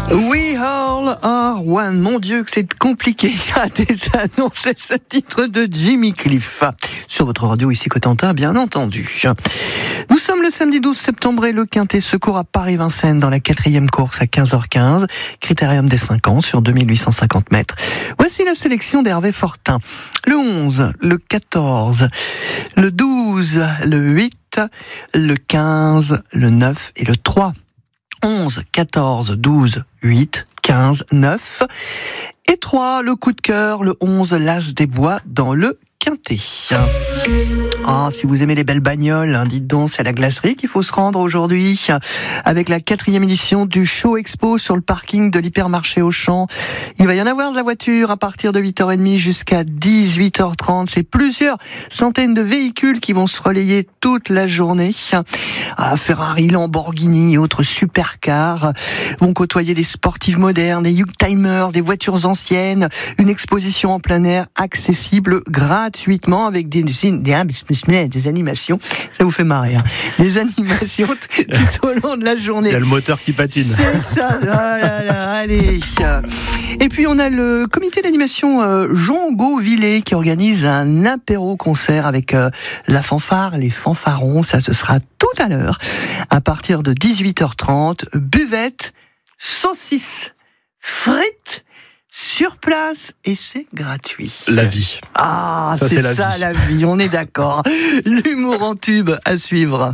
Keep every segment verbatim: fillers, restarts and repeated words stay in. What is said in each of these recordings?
We all are one. Mon Dieu, que c'est compliqué à désannoncer ce titre de Jimmy Cliff. Sur votre radio, ici Cotentin, bien entendu. Nous sommes le samedi douze septembre et le Quintet se court à Paris-Vincennes dans la quatrième course à quinze heures quinze. Critérium des cinq ans sur deux mille huit cent cinquante mètres. Voici la sélection d'Hervé Fortin. Le onze, le quatorze, le douze, le huit, le quinze, le neuf et le trois. onze, quatorze, douze, huit, quinze, neuf et trois, le coup de cœur, le onze, l'As des Bois dans le Quintet. Ah, si vous aimez les belles bagnoles, hein, dites donc, c'est à la glacerie qu'il faut se rendre aujourd'hui avec la quatrième édition du Show Expo sur le parking de l'hypermarché Auchan. Il va y en avoir de la voiture à partir de huit heures trente jusqu'à dix-huit heures trente. C'est plusieurs centaines de véhicules qui vont se relayer toute la journée. Ah, Ferrari, Lamborghini et autres supercars vont côtoyer des sportives modernes, des youngtimers, des voitures anciennes, une exposition en plein air accessible gratuitement avec des, des, des, des animations. Ça vous fait marrer, hein. Des animations t- tout au long de la journée. Il y a le moteur qui patine. C'est ça. Oh là là, allez. Et puis on a le comité d'animation euh, Jean Gauvillé qui organise un apéro-concert avec euh, la fanfare, les fanfarons. Ça, ce sera tout à l'heure à partir de dix-huit heures trente. Buvette, saucisses, frites sur place et c'est gratuit. La vie. Ah, ça, c'est, c'est la ça vie. la vie, on est d'accord. L'humour en tube à suivre.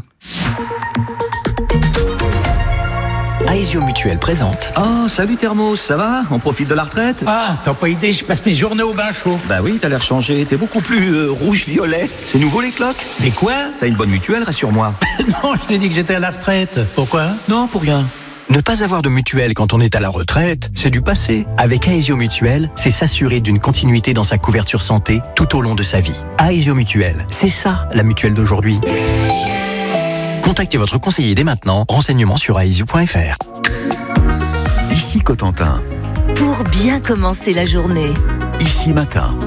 Aesio Mutuel présente. Oh, salut Thermos, ça va? On profite de la retraite? Ah, t'as pas idée, je passe mes journées au bain chaud. Bah oui, t'as l'air changé, t'es beaucoup plus euh, rouge-violet. C'est nouveau les cloques? Mais quoi? T'as une bonne mutuelle, rassure-moi. Non, je t'ai dit que j'étais à la retraite. Pourquoi? Non, pour rien. Ne pas avoir de mutuelle quand on est à la retraite, c'est du passé. Avec Aesio Mutuel, c'est s'assurer d'une continuité dans sa couverture santé tout au long de sa vie. Aesio Mutuel, c'est ça la mutuelle d'aujourd'hui. Contactez votre conseiller dès maintenant. Renseignements sur aesio point f r. Ici Cotentin. Pour bien commencer la journée. Ici Matin.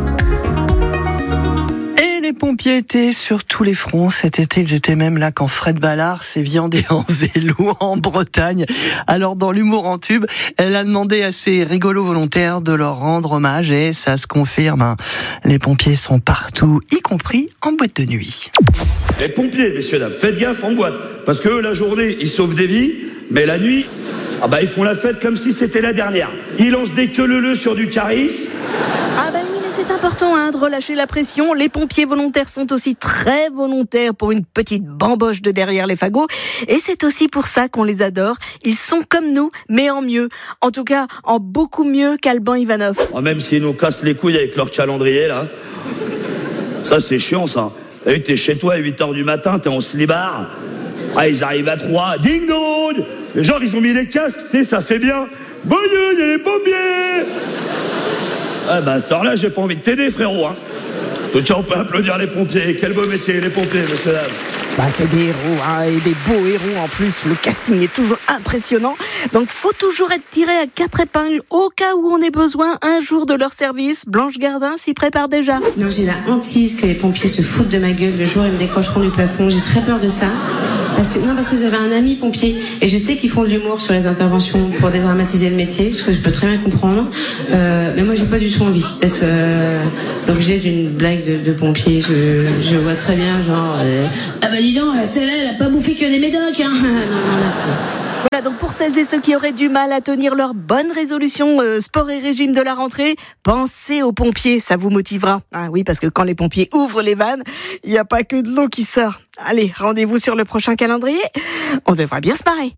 Les pompiers étaient sur tous les fronts cet été. Ils étaient même là quand Fred Ballard s'est viandé en vélo en Bretagne. Alors dans l'humour en tube, elle a demandé à ses rigolos volontaires de leur rendre hommage et ça se confirme. Les pompiers sont partout, y compris en boîte de nuit. Les pompiers, messieurs, dames, faites gaffe en boîte. Parce que la journée, ils sauvent des vies, mais la nuit, ah bah, ils font la fête comme si c'était la dernière. Ils lancent des queue-leu-leu sur du charisme. Ah bah oui, mais c'est important hein, de relâcher la pression. Les pompiers volontaires sont aussi très volontaires pour une petite bamboche de derrière les fagots. Et c'est aussi pour ça qu'on les adore. Ils sont comme nous, mais en mieux. En tout cas, en beaucoup mieux qu'Alban Ivanov. Oh, même s'ils nous cassent les couilles avec leur calendrier, là. Ça, c'est chiant, ça. T'as vu, t'es chez toi à huit heures du matin, t'es en slibard. Ah, ils arrivent à trois. Ding dong! Les gens, ils ont mis les casques, c'est, ça fait bien. Bonne nuit, il y a les pompiers! Ah bah à cette heure-là, j'ai pas envie de t'aider, frérot. Hein. Tiens, on peut applaudir les pompiers. Quel beau métier, les pompiers, messieurs dames. Bah c'est des héros, hein, et des beaux héros en plus. Le casting est toujours impressionnant. Donc faut toujours être tiré à quatre épingles au cas où on ait besoin un jour de leur service. Blanche Gardin s'y prépare déjà. Non, j'ai la hantise que les pompiers se foutent de ma gueule le jour où ils me décrocheront du plafond. J'ai très peur de ça. Parce que, non, parce que j'avais un ami pompier et je sais qu'ils font de l'humour sur les interventions pour dédramatiser le métier, ce que je peux très bien comprendre. Euh, mais moi, j'ai pas du tout envie d'être euh, l'objet d'une blague de, de pompier. Je, je vois très bien, genre, euh, ah bah dis donc, celle-là, elle a pas bouffé que des médocs, hein. Non, non, merci. Voilà, donc pour celles et ceux qui auraient du mal à tenir leur bonne résolution euh, sport et régime de la rentrée, pensez aux pompiers, ça vous motivera. Ah oui, parce que quand les pompiers ouvrent les vannes, il n'y a pas que de l'eau qui sort. Allez, rendez-vous sur le prochain calendrier. On devrait bien se marrer.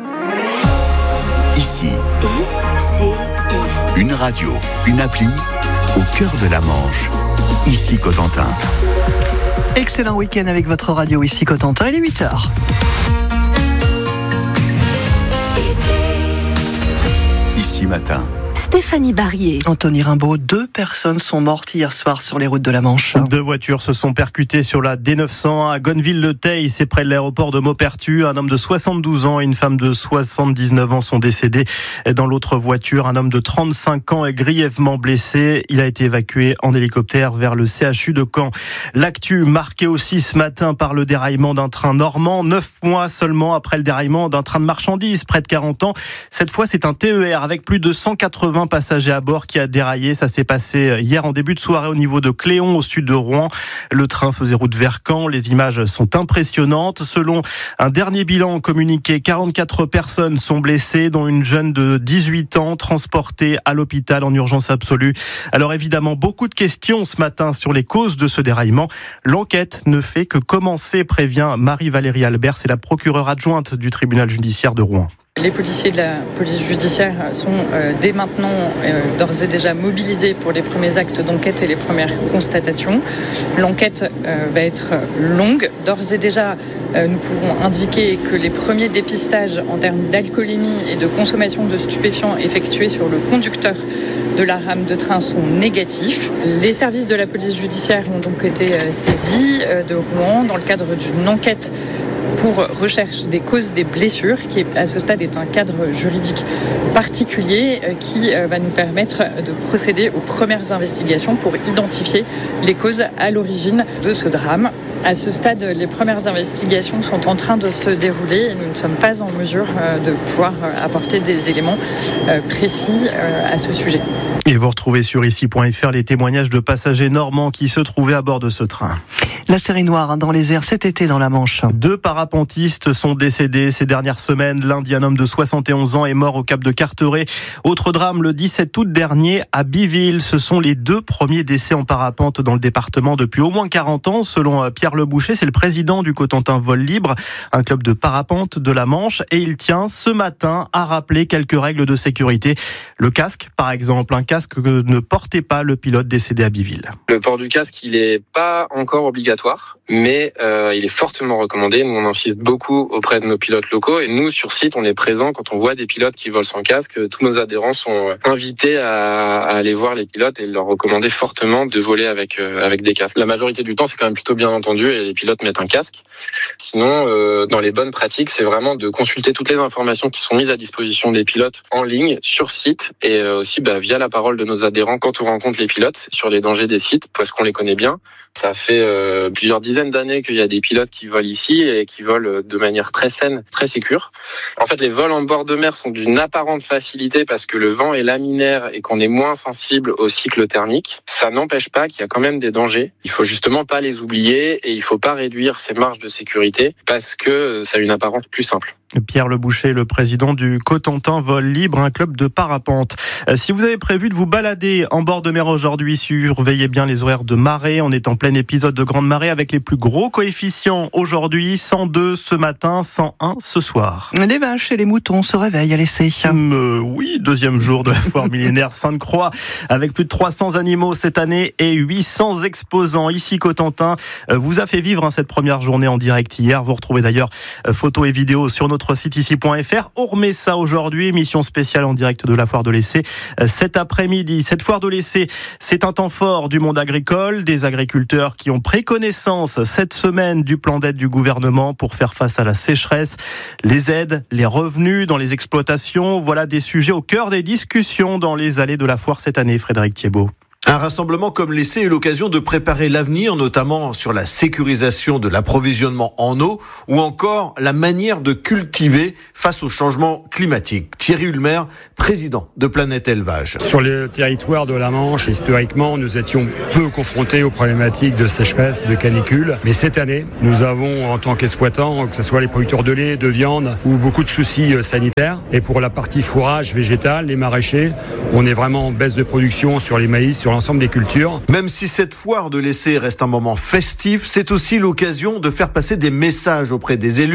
Ici. I C I. Une radio, une appli au cœur de la Manche. Ici Cotentin. Excellent week-end avec votre radio ici Cotentin. Il est huit heures. Ici Matin. Stéphanie Barrier. Anthony Rimbaud, deux personnes sont mortes hier soir sur les routes de la Manche. Deux voitures se sont percutées sur la D neuf cent un à Gonneville-le-Teil, c'est près de l'aéroport de Maupertuis. Un homme de soixante-douze ans et une femme de soixante-dix-neuf ans sont décédés. Dans l'autre voiture, un homme de trente-cinq ans est grièvement blessé. Il a été évacué en hélicoptère vers le C H U de Caen. L'actu marquée aussi ce matin par le déraillement d'un train normand, neuf mois seulement après le déraillement d'un train de marchandises, près de quarante ans. Cette fois, c'est un T E R avec plus de cent quatre-vingts passagers à bord qui a déraillé. Ça s'est passé hier en début de soirée au niveau de Cléon, au sud de Rouen. Le train faisait route vers Caen. Les images sont impressionnantes. Selon un dernier bilan communiqué, quarante-quatre personnes sont blessées, dont une jeune de dix-huit ans transportée à l'hôpital en urgence absolue. Alors évidemment, beaucoup de questions ce matin sur les causes de ce déraillement. L'enquête ne fait que commencer, prévient Marie-Valérie Albert, c'est la procureure adjointe du tribunal judiciaire de Rouen. Les policiers de la police judiciaire sont euh, dès maintenant euh, d'ores et déjà mobilisés pour les premiers actes d'enquête et les premières constatations. L'enquête euh, va être longue. D'ores et déjà, euh, nous pouvons indiquer que les premiers dépistages en termes d'alcoolémie et de consommation de stupéfiants effectués sur le conducteur de la rame de train sont négatifs. Les services de la police judiciaire ont donc été euh, saisis euh, de Rouen dans le cadre d'une enquête pour recherche des causes des blessures, qui à ce stade est un cadre juridique particulier qui va nous permettre de procéder aux premières investigations pour identifier les causes à l'origine de ce drame. À ce stade, les premières investigations sont en train de se dérouler et nous ne sommes pas en mesure de pouvoir apporter des éléments précis à ce sujet. Et vous retrouvez sur ici point f r les témoignages de passagers normands qui se trouvaient à bord de ce train. La série noire dans les airs cet été dans la Manche. Deux parapentistes sont décédés ces dernières semaines. Lundi, un homme de soixante et onze ans est mort au Cap de Carteret. Autre drame le dix-sept août dernier à Biville. Ce sont les deux premiers décès en parapente dans le département depuis au moins quarante ans. Selon Pierre Leboucher, c'est le président du Cotentin Vol Libre, un club de parapente de la Manche. Et il tient ce matin à rappeler quelques règles de sécurité. Le casque, par exemple, un casque que ne portait pas le pilote décédé à Biville. Le port du casque, il n'est pas encore obligatoire, mais euh, il est fortement recommandé. Nous, on insiste beaucoup auprès de nos pilotes locaux et nous, sur site, on est présents quand on voit des pilotes qui volent sans casque. Tous nos adhérents sont invités à, à aller voir les pilotes et leur recommander fortement de voler avec euh, avec des casques. La majorité du temps, c'est quand même plutôt bien entendu et les pilotes mettent un casque. Sinon, euh, dans les bonnes pratiques, c'est vraiment de consulter toutes les informations qui sont mises à disposition des pilotes en ligne, sur site et euh, aussi bah, via la parole de nos adhérents quand on rencontre les pilotes sur les dangers des sites, parce qu'on les connaît bien. Ça fait euh, plusieurs dizaines d'années qu'il y a des pilotes qui volent ici et qui volent de manière très saine, très sécure. En fait, les vols en bord de mer sont d'une apparente facilité parce que le vent est laminaire et qu'on est moins sensible au cycle thermique. Ça n'empêche pas qu'il y a quand même des dangers. Il faut justement pas les oublier et il faut pas réduire ces marges de sécurité parce que ça a une apparence plus simple. Pierre Leboucher, le président du Cotentin Vol Libre, un club de parapente. Si vous avez prévu de vous balader en bord de mer aujourd'hui, surveillez bien les horaires de marée. On est en plein épisode de grande marée avec les plus gros coefficients aujourd'hui. cent deux ce matin, cent un ce soir. Les vaches et les moutons se réveillent à l'essai. Euh, oui, deuxième jour de la foire millénaire Sainte-Croix avec plus de trois cents animaux cette année et huit cents exposants. Ici, Cotentin vous a fait vivre hein, cette première journée en direct hier. Vous retrouvez d'ailleurs photos et vidéos sur notre site ici point f r. On remet ça aujourd'hui, émission spéciale en direct de la foire de l'essai cet après-midi. Cette foire de l'essai, c'est un temps fort du monde agricole, des agriculteurs qui ont pris connaissance cette semaine du plan d'aide du gouvernement pour faire face à la sécheresse, les aides, les revenus dans les exploitations, voilà des sujets au cœur des discussions dans les allées de la foire cette année. Frédéric Thiebaud. Un rassemblement comme l'essai est l'occasion de préparer l'avenir, notamment sur la sécurisation de l'approvisionnement en eau ou encore la manière de cultiver face au changement climatique. Thierry Ulmer, président de Planète Élevage. Sur le territoire de la Manche, historiquement, nous étions peu confrontés aux problématiques de sécheresse, de canicule. Mais cette année, nous avons, en tant qu'exploitants, que ce soit les producteurs de lait, de viande, ou beaucoup de soucis sanitaires. Et pour la partie fourrage végétal, les maraîchers, on est vraiment en baisse de production sur les maïs, sur l'ensemble des cultures. Même si cette foire de l'essai reste un moment festif, c'est aussi l'occasion de faire passer des messages auprès des élus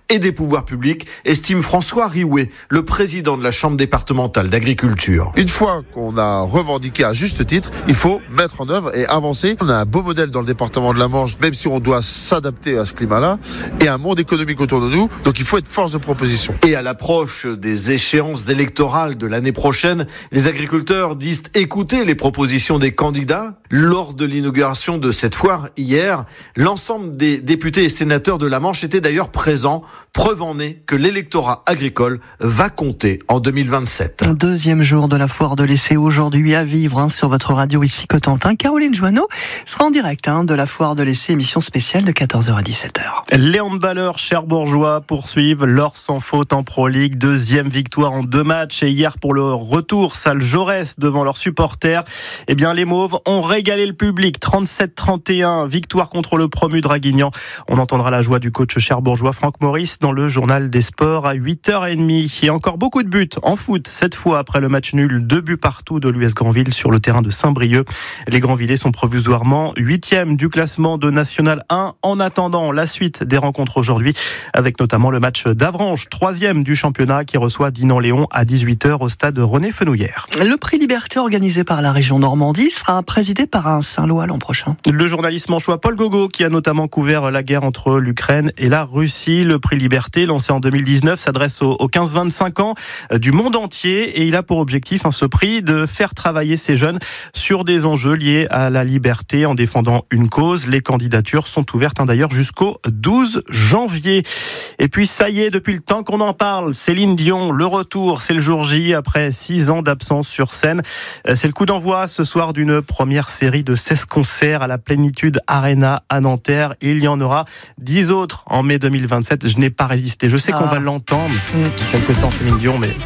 et des pouvoirs publics, estime François Riouet, le président de la Chambre départementale d'agriculture. Une fois qu'on a revendiqué à juste titre, il faut mettre en œuvre et avancer. On a un beau modèle dans le département de la Manche, même si on doit s'adapter à ce climat-là, et un monde économique autour de nous, donc il faut être force de proposition. Et à l'approche des échéances électorales de l'année prochaine, les agriculteurs disent écouter les propositions des candidats. Lors de l'inauguration de cette foire hier, l'ensemble des députés et sénateurs de la Manche étaient d'ailleurs présents, preuve en est que l'électorat agricole va compter en deux mille vingt-sept. Deuxième jour de la foire de l'essai aujourd'hui à vivre hein, sur votre radio ici Cotentin. Caroline Joanneau sera en direct hein, de la foire de l'essai, émission spéciale de quatorze heures à dix-sept heures. Les handballeurs cherbourgeois poursuivent leur sans faute en Pro League. Deuxième victoire en deux matchs et hier pour le retour salle Jaurès devant leurs supporters. Eh bien les Mauves ont régalé le public. trente-sept trente et un, victoire contre le promu Draguignan. On entendra la joie du coach cherbourgeois Franck Maurice dans le journal des sports à huit heures trente. Et encore beaucoup de buts en foot, cette fois après le match nul, deux buts partout de l'U S Grandville sur le terrain de Saint-Brieuc. Les Grandvillais sont provisoirement huitième du classement de National un en attendant la suite des rencontres aujourd'hui avec notamment le match d'Avranches, troisième du championnat qui reçoit Dinan-Léon à dix-huit heures au stade René Fenouillère. Le prix Liberté organisé par la région Normandie sera présidé par un Saint-Lois l'an prochain. Le journaliste manchois Paul Gogo qui a notamment couvert la guerre entre l'Ukraine et la Russie. Le prix Liberté lancé en deux mille dix-neuf s'adresse aux quinze vingt-cinq ans du monde entier et il a pour objectif hein, ce prix de faire travailler ces jeunes sur des enjeux liés à la liberté en défendant une cause. Les candidatures sont ouvertes hein, d'ailleurs jusqu'au douze janvier. Et puis ça y est, depuis le temps qu'on en parle, Céline Dion, le retour, c'est le jour J après six ans d'absence sur scène. C'est le coup d'envoi ce soir d'une première série de seize concerts à la Plénitude Arena à Nanterre. Il y en aura dix autres en mai deux mille vingt-sept. Je n'ai pas résisté. Je sais ah. qu'on va l'entendre mmh. quelque temps Céline Dion, mais...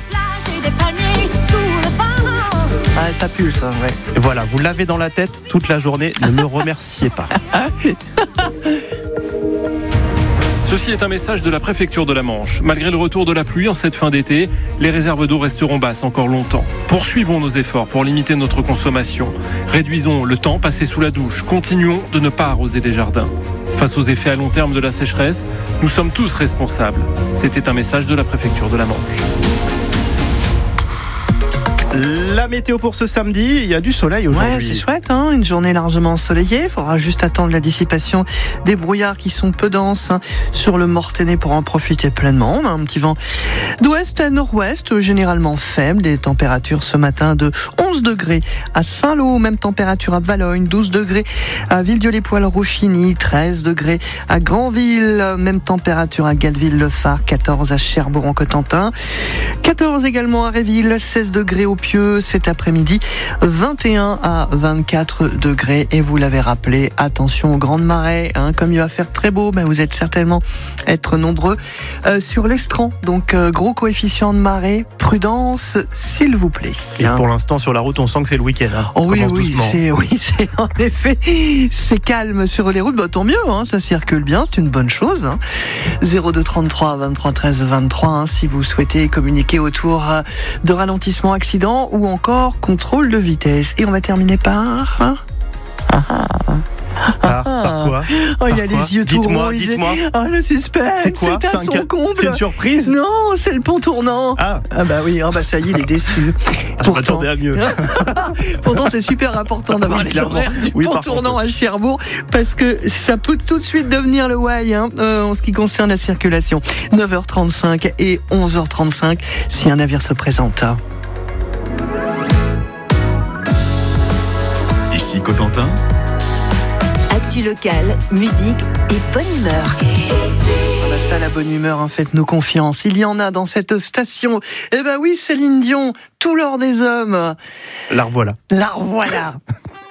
Ah, ça pulse, hein, ouais. Voilà, vous l'avez dans la tête toute la journée. Ne me remerciez pas. Ceci est un message de la préfecture de la Manche. Malgré le retour de la pluie en cette fin d'été, les réserves d'eau resteront basses encore longtemps. Poursuivons nos efforts pour limiter notre consommation. Réduisons le temps passé sous la douche. Continuons de ne pas arroser les jardins. Face aux effets à long terme de la sécheresse, nous sommes tous responsables. C'était un message de la préfecture de la Manche. La météo pour ce samedi, il y a du soleil aujourd'hui. Ouais, c'est chouette, hein, une journée largement ensoleillée. Il faudra juste attendre la dissipation des brouillards qui sont peu denses hein, sur le Mortainais pour en profiter pleinement. On a un petit vent d'ouest à nord-ouest, généralement faible. Des températures ce matin de onze degrés à Saint-Lô, même température à Valognes, douze degrés à Villedieu-les-Poêles-Rouffigny, treize degrés à Granville, même température à Gatteville-le-Phare, quatorze à Cherbourg-en-Cotentin, quatorze également à Réville, seize degrés au Pieux cet après-midi, vingt et un à vingt-quatre degrés. Et vous l'avez rappelé, attention aux grandes marées, hein, comme il va faire très beau, ben vous êtes certainement être nombreux euh, sur l'estran. Donc euh, gros coefficient de marée, prudence s'il vous plaît. Et hein. Pour l'instant sur la route, on sent que c'est le week-end. Hein. Oh oui, oui, c'est, oui, c'est en effet, c'est calme sur les routes. Bah, tant mieux, hein, ça circule bien, c'est une bonne chose. Hein. zéro deux trente-trois vingt-trois treize vingt-trois hein, si vous souhaitez communiquer autour de ralentissement, accident ou encore contrôle de vitesse. Et on va terminer par... Ah, ah. Par, par quoi Oh, il y a quoi les yeux tout dites-moi, ronds. dites-moi. Ah, le suspense. C'est quoi C'est à son ca... comble. C'est une surprise. Non, c'est le pont tournant. Ah, ah bah oui, ah bah ça y est, il est déçu. Je m'attendais à mieux. Pourtant, c'est super important d'avoir oui, les horaires du oui, pont tournant contre. à Cherbourg parce que ça peut tout de suite devenir le why hein, euh, en ce qui concerne la circulation. neuf heures trente-cinq et onze heures trente-cinq si un navire se présente. Ici Cotentin. Actu locale, musique et bonne humeur. Ah bah ça, la bonne humeur, hein, faites-nous confiance. Il y en a dans cette station. Eh ben oui, Céline Dion, tout l'or des hommes. La revoilà. La revoilà.